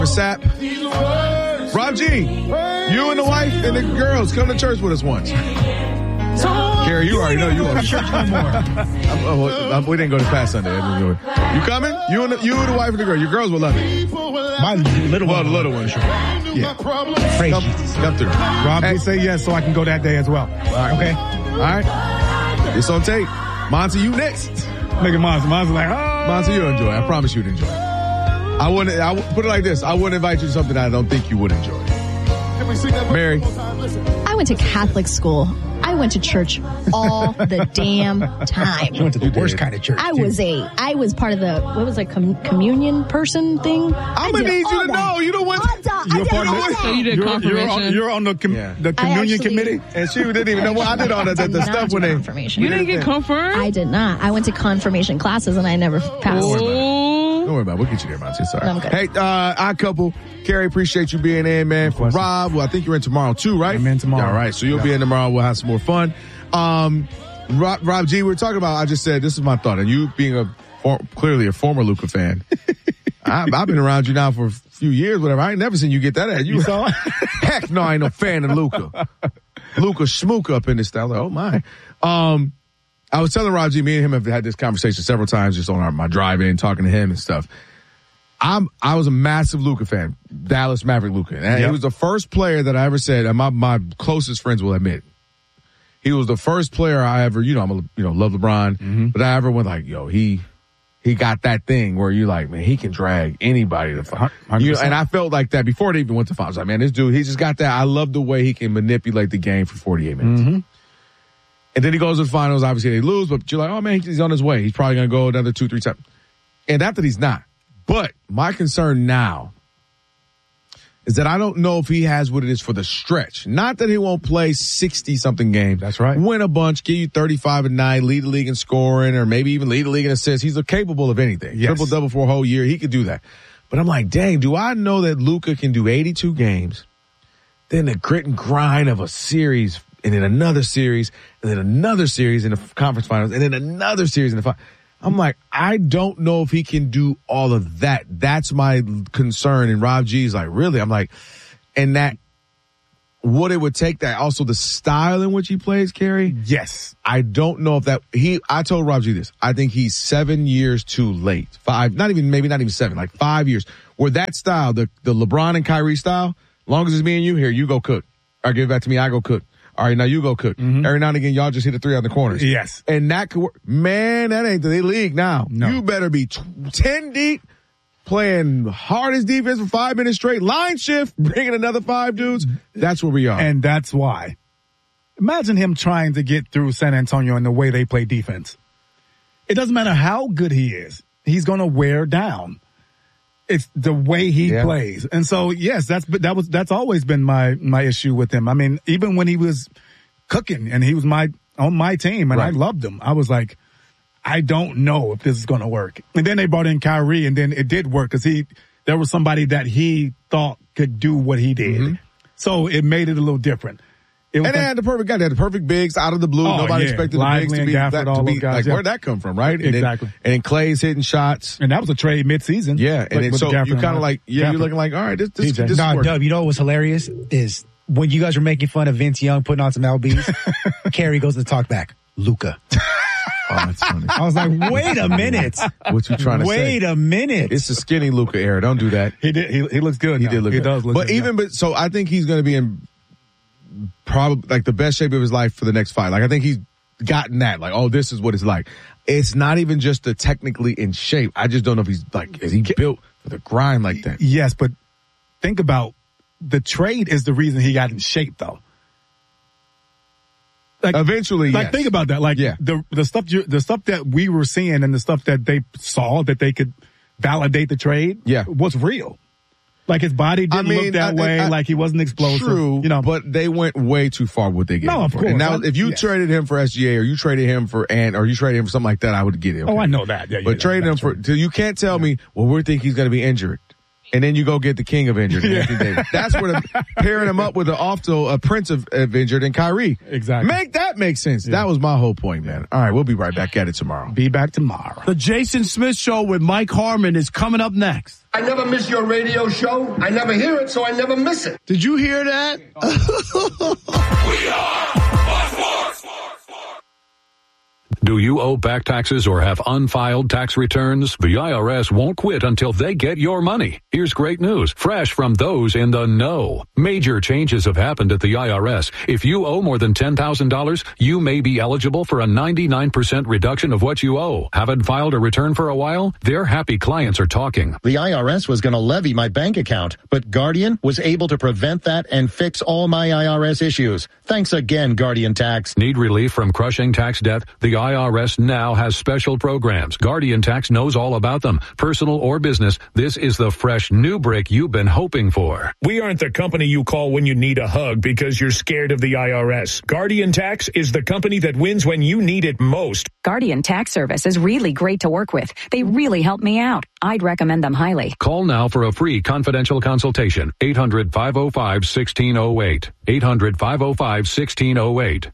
Sap. Rob G, you and the wife and the girls come to church with us once. Gary, you already know you are. We didn't go to past Sunday. You coming? You and the wife and the girl. Your girls will love it. My little one. Well, the little one, sure. Yeah. Come through. Rob, you say yes so I can go that day as well. All right. Okay? All right. It's on tape. Monty, you next. Look at Monty. Monty's like, oh. Monty, you'll enjoy it. I promise you'd enjoy it. I put it like this. I wouldn't invite you to something that I don't think you would enjoy. Mary. I went to Catholic school. I went to church all the damn time. You went to the worst kind of church. I was part of the, what was it, communion person thing? I'm going to need you to know. You don't want So you did confirmation. You're on the communion committee? And she didn't even know what I did all the stuff when they. Confirmation. You didn't get confirmed? I did not. I went to confirmation classes and I never passed. Don't worry about it. We'll get you there, Monty. Sorry. No, I'm good. Hey, Odd Couple. Carrie, appreciate you being in, man. For Rob, well, I think you're in tomorrow too, right? I'm in tomorrow. All right, so you'll be in tomorrow. We'll have some more fun. Rob G, we're talking about, I just said, this is my thought, and you being clearly a former Luka fan. I've been around you now for a few years, whatever. I ain't never seen you get that at you. Saw it? Heck no, I ain't no fan of Luka. Luka Schmooka up in this style. Like, oh my. I was telling Rob G, me and him have had this conversation several times just on my drive in, talking to him and stuff. I was a massive Luka fan, Dallas Maverick Luka. And he was the first player that I ever said, and my closest friends will admit, he was the first player I ever, love LeBron, but I ever went like, yo, he got that thing where you're like, man, he can drag anybody to fight. And I felt like that before they even went to finals. Like, man, this dude, he just got that. I love the way he can manipulate the game for 48 minutes. Mm-hmm. And then he goes to the finals. Obviously, they lose, but you're like, oh, man, he's on his way. He's probably going to go another 2-3 times. And after he's not. But my concern now is that I don't know if he has what it is for the stretch. Not that he won't play 60-something games. That's right. Win a bunch, give you 35 a night, lead the league in scoring, or maybe even lead the league in assists. He's capable of anything. Yes. Triple-double for a whole year. He could do that. But I'm like, dang, do I know that Luka can do 82 games, then the grit and grind of a series, and then another series, and then another series in the conference finals, and then another series in the finals? I'm like, I don't know if he can do all of that. That's my concern. And Rob G's like, really? I'm like, and that, what it would take, that also the style in which he plays, Kerry? Yes. I don't know if that, I told Rob G this. I think he's 7 years too late. 5, maybe not even 7, like 5 years. Where that style, the LeBron and Kyrie style, as long as it's me and you, here, you go cook. Or give it back to me, I go cook. All right, now you go cook. Mm-hmm. Every now and again, y'all just hit a 3 on the corners. Yes. And that could work. Man, that ain't the league now. No. You better be 10 deep, playing hardest defense for 5 minutes straight, line shift, bringing another 5 dudes. That's where we are. And that's why. Imagine him trying to get through San Antonio and the way they play defense. It doesn't matter how good he is. He's going to wear down. It's the way he plays. And so, yes, that's always been my issue with him. I mean, even when he was cooking and he was on my team and I loved him, I was like, I don't know if this is going to work. And then they brought in Kyrie and then it did work because there was somebody that he thought could do what he did. Mm-hmm. So it made it a little different. And they had the perfect guy. They had the perfect bigs out of the blue. Nobody expected the bigs to be Gafford, like, where'd that come from, right? Exactly. And then Clay's hitting shots. And that was a trade mid-season. Yeah. And then, so you kind of like, you're looking like, all right, this is working. Dub, you know what was hilarious is when you guys were making fun of Vince Young putting on some LBs, Kerry goes to talk back, Luka. Oh, that's funny. I was like, wait a minute. What you trying to say? Wait a minute. It's the skinny Luka era. Don't do that. He looks good. He did look good. He does look good. But so I think he's going to be in probably like the best shape of his life for the next 5. Like I think he's gotten that. Like, oh, this is what it's like. It's not even just the technically in shape. I just don't know if he's like, is he built for the grind like that? Yes, but think about the trade is the reason he got in shape though. Like, eventually, like think about that. Like the stuff that we were seeing and the stuff that they saw that they could validate the trade was real. Like his body didn't look that way. Like he wasn't explosive. True, but they went way too far with what they gave him. No, of for. course. And now, if you traded him for SGA or you traded him for Ant or you traded him for something like that, I would get it. Okay. Oh, I know that. Yeah, but trading him for, you can't tell me, well, we think he's going to be injured. and then you go get the king of injured, Anthony Davis. That's where pairing him up with a prince of injured and Kyrie. Exactly. That makes sense. Yeah. That was my whole point, man. All right, we'll be right back at it tomorrow. Be back tomorrow. The Jason Smith Show with Mike Harmon is coming up next. I never miss your radio show. I never hear it, so I never miss it. Did you hear that? We are Fox. Do you owe back taxes or have unfiled tax returns? The IRS won't quit until they get your money. Here's great news, fresh from those in the know. Major changes have happened at the IRS. If you owe more than $10,000, you may be eligible for a 99% reduction of what you owe. Haven't filed a return for a while? Their happy clients are talking. The IRS was going to levy my bank account, but Guardian was able to prevent that and fix all my IRS issues. Thanks again, Guardian Tax. Need relief from crushing tax debt? The IRS now has special programs. Guardian Tax knows all about them. Personal or business, this is the fresh new break you've been hoping for. We aren't the company you call when you need a hug because you're scared of the IRS. Guardian Tax is the company that wins when you need it most. Guardian Tax Service is really great to work with. They really helped me out. I'd recommend them highly. Call now for a free confidential consultation. 800-505-1608. 800-505-1608.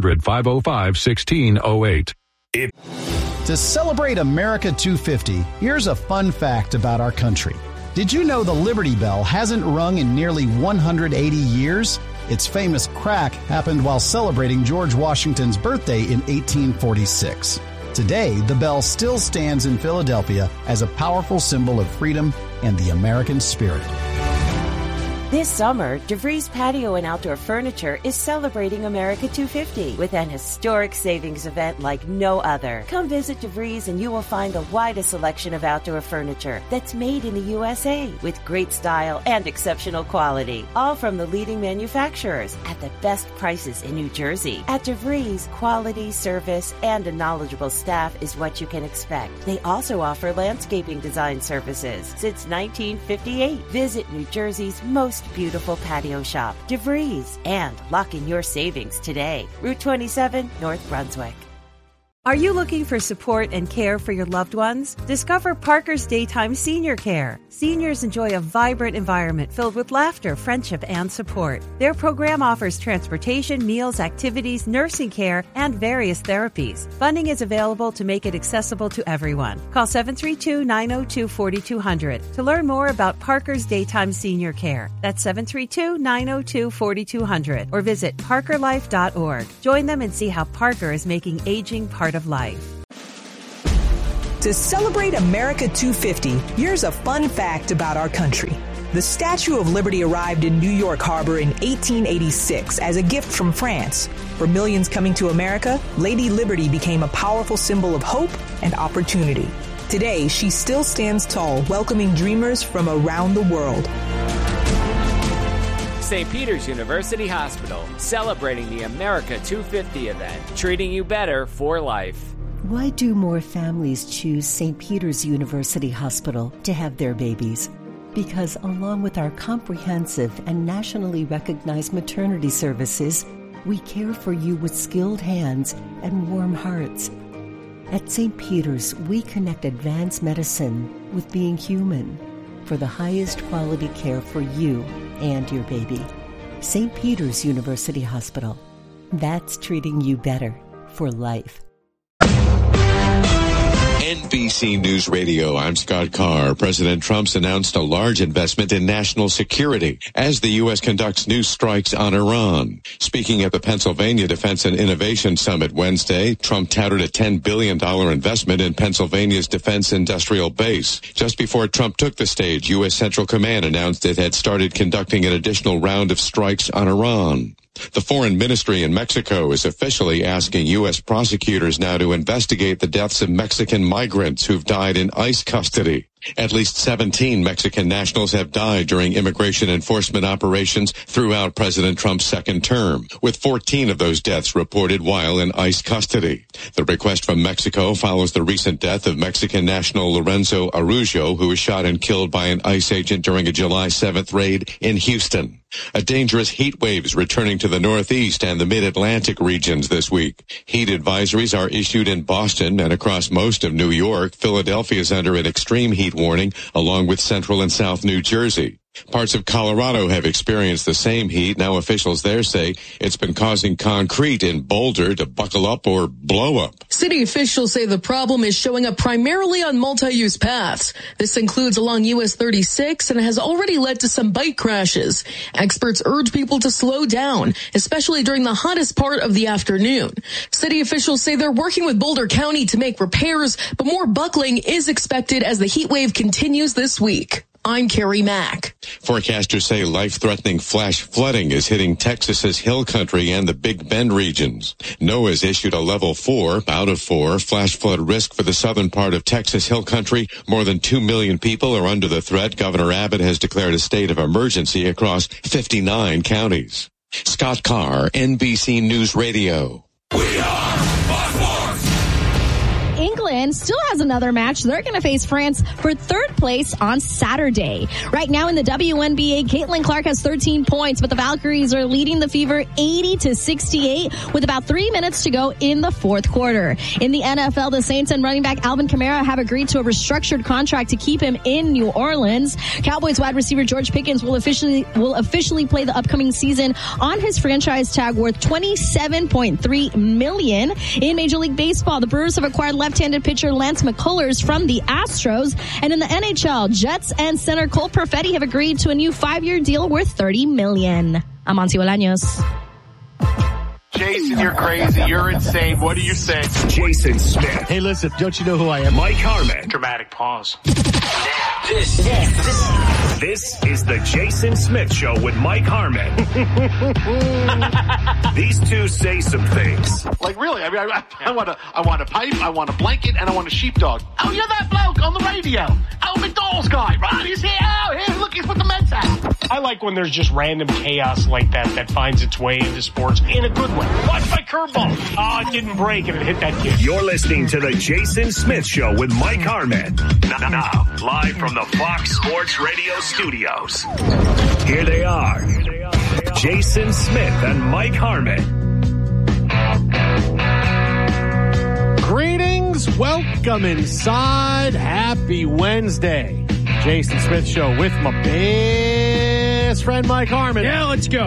800-505-1608. To celebrate America 250, here's a fun fact about our country. Did you know the Liberty Bell hasn't rung in nearly 180 years? Its famous crack happened while celebrating George Washington's birthday in 1846. Today, the bell still stands in Philadelphia as a powerful symbol of freedom and the American spirit. This summer, DeVries Patio and Outdoor Furniture is celebrating America 250 with an historic savings event like no other. Come visit DeVries and you will find the widest selection of outdoor furniture that's made in the USA with great style and exceptional quality, all from the leading manufacturers at the best prices in New Jersey. At DeVries, quality, service, and a knowledgeable staff is what you can expect. They also offer landscaping design services since 1958. Visit New Jersey's most beautiful patio shop, DeVries, and lock in your savings today. Route 27, North Brunswick. Are you looking for support and care for your loved ones? Discover Parker's Daytime Senior Care. Seniors enjoy a vibrant environment filled with laughter, friendship, and support. Their program offers transportation, meals, activities, nursing care, and various therapies. Funding is available to make it accessible to everyone. Call 732-902-4200 to learn more about Parker's Daytime Senior Care. That's 732-902-4200 or visit parkerlife.org. Join them and see how Parker is making aging part of life. To celebrate America 250, here's a fun fact about our country. The Statue of Liberty arrived in New York Harbor in 1886 as a gift from France. For millions coming to America, Lady Liberty became a powerful symbol of hope and opportunity. Today, she still stands tall, welcoming dreamers from around the world. St. Peter's University Hospital, celebrating the America 250 event, treating you better for life. Why do more families choose St. Peter's University Hospital to have their babies? Because along with our comprehensive and nationally recognized maternity services, we care for you with skilled hands and warm hearts. At St. Peter's, we connect advanced medicine with being human for the highest quality care for you and your baby. St. Peter's University Hospital. That's treating you better for life. NBC News Radio, I'm Scott Carr. President Trump's announced a large investment in national security as the U.S. conducts new strikes on Iran. Speaking at the Pennsylvania Defense and Innovation Summit Wednesday, Trump touted a $10 billion investment in Pennsylvania's defense industrial base. Just before Trump took the stage, U.S. Central Command announced it had started conducting an additional round of strikes on Iran. The Foreign Ministry in Mexico is officially asking U.S. prosecutors now to investigate the deaths of Mexican migrants who've died in ICE custody. At least 17 Mexican nationals have died during immigration enforcement operations throughout President Trump's second term, with 14 of those deaths reported while in ICE custody. The request from Mexico follows the recent death of Mexican national Lorenzo Araujo, who was shot and killed by an ICE agent during a July 7th raid in Houston. A dangerous heat wave is returning to the Northeast and the Mid-Atlantic regions this week. Heat advisories are issued in Boston and across most of New York. Philadelphia is under an extreme heat warning, along with central and south New Jersey. Parts of Colorado have experienced the same heat. Now officials there say it's been causing concrete in Boulder to buckle up or blow up. City officials say the problem is showing up primarily on multi-use paths. This includes along US 36 and has already led to some bike crashes. Experts urge people to slow down, especially during the hottest part of the afternoon. City officials say they're working with Boulder County to make repairs, but more buckling is expected as the heat wave continues this week. I'm Carrie Mack. Forecasters say life-threatening flash flooding is hitting Texas's hill country and the Big Bend regions. NOAA's issued a level 4 out of 4 flash flood risk for the southern part of Texas hill country. More than 2 million people are under the threat. Governor Abbott has declared a state of emergency across 59 counties. Scott Carr, NBC News Radio. England still has another match. They're going to face France for third place on Saturday. Right now in the WNBA, Caitlin Clark has 13 points, but the Valkyries are leading the Fever 80-68 with about 3 minutes to go in the fourth quarter. In the NFL, the Saints and running back Alvin Kamara have agreed to a restructured contract to keep him in New Orleans. Cowboys wide receiver George Pickens will officially play the upcoming season on his franchise tag worth $27.3 million. In Major League Baseball, the Brewers have acquired left-handed pitcher Lance McCullers from the Astros. And in the NHL, Jets and center Cole Perfetti have agreed to a new 5-year deal worth $30 million. I'm Monty Bolaños. Jason, you're crazy. You're insane. What do you say? Jason Smith. Hey, listen, don't you know who I am? Mike Harmon. Dramatic pause. This is the Jason Smith Show with Mike Harmon. These two say some things. Like, really? I mean, I want a pipe, I want a blanket, and I want a sheepdog. Oh, you're that bloke on the radio. Oh, McDonald's guy, right? He's here. Oh, here, look, he's with the Mets hat. I like when there's just random chaos like that finds its way into sports in a good way. Watch my curveball. Oh, it didn't break and it hit that kid. You're listening to the Jason Smith Show with Mike Harmon. Now, live from the Fox Sports Radio studios. Here they are. Jason Smith and Mike Harmon. Greetings. Welcome inside. Happy Wednesday. Jason Smith Show with my best friend Mike Harmon. Yeah, let's go.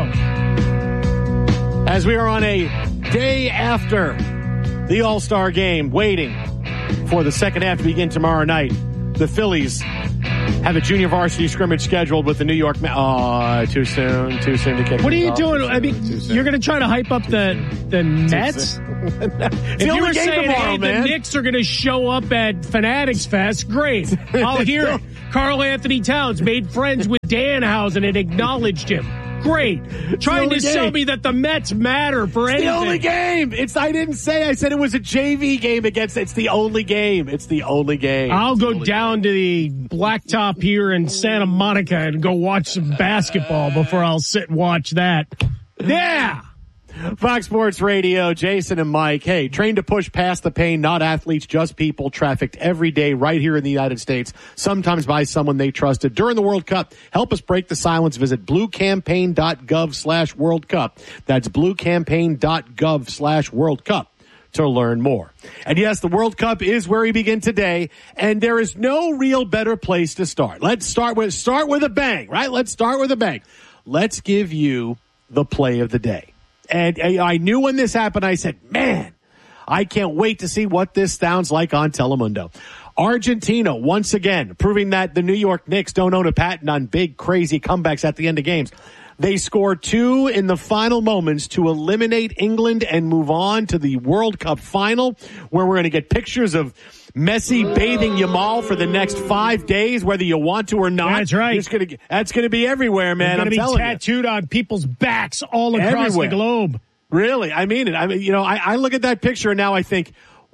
As we are on a day after the All-Star game, waiting for the second half to begin tomorrow night, the Phillies have a junior varsity scrimmage scheduled with the New York too soon to kick. What are you doing? I mean, you're going to try to hype up the Nets? If you were saying, hey, the Knicks are going to show up at Fanatics Fest, great. I'll hear it. Karl Anthony Towns made friends with Danhausen and acknowledged him. Great. Trying to sell me that the Mets matter for anything. It's the only game. I didn't say. I said it was a JV game it's the only game. It's the only game. I'll go down to the blacktop here in Santa Monica and go watch some basketball before I'll sit and watch that. Yeah. Fox Sports Radio, Jason and Mike. Hey, trained to push past the pain, not athletes, just people, trafficked every day right here in the United States, sometimes by someone they trusted. During the World Cup, help us break the silence. Visit bluecampaign.gov/World Cup. That's bluecampaign.gov/World Cup to learn more. And yes, the World Cup is where we begin today, and there is no real better place to start. Let's start with a bang, right? Let's start with a bang. Let's give you the play of the day. And I knew when this happened, I said, man, I can't wait to see what this sounds like on Telemundo. Argentina, once again, proving that the New York Knicks don't own a patent on big, crazy comebacks at the end of games. They scored 2 in the final moments to eliminate England and move on to the World Cup final, where we're going to get pictures of Messi bathing Yamal for the next 5 days, whether you want to or not. That's right. That's going to be everywhere, man. It's going to be tattooed on people's backs all across the globe. Really, I mean it. I look at that picture and now I think,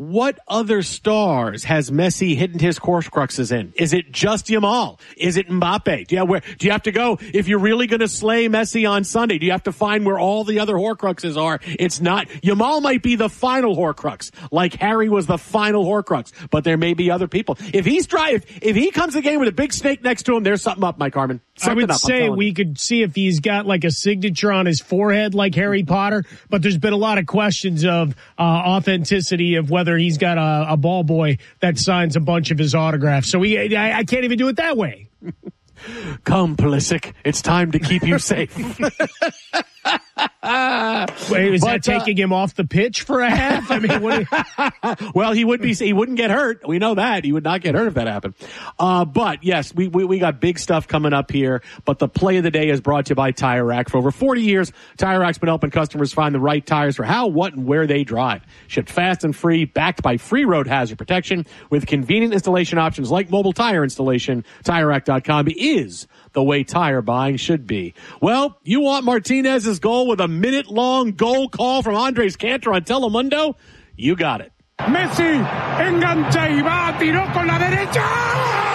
what other stars has Messi hidden his Horcruxes in? Is it just Yamal? Is it Mbappe? Do you have to go, if you're really going to slay Messi on Sunday, do you have to find where all the other Horcruxes are? It's not. Yamal might be the final Horcrux, like Harry was the final Horcrux, but there may be other people. If he comes to the game with a big snake next to him, there's something up, Mike Harmon. I would say we could see if he's got like a signature on his forehead like Harry Potter, but there's been a lot of questions of authenticity of whether he's got a ball boy that signs a bunch of his autographs. So I can't even do it that way. Come, Pulisic. It's time to keep you safe. Wait, is that taking him off the pitch for a half? I mean, well, he wouldn't get hurt. We know that. He would not get hurt if that happened. But yes, we got big stuff coming up here. But the play of the day is brought to you by Tire Rack. For over 40 years, Tire Rack's been helping customers find the right tires for how, what, and where they drive. Shipped fast and free, backed by free road hazard protection with convenient installation options like mobile tire installation. TireRack.com is the way tire buying should be. Well, you want Martinez's goal with a minute-long goal call from Andres Cantor on Telemundo? You got it. Messi engancha y va, tiró con la derecha.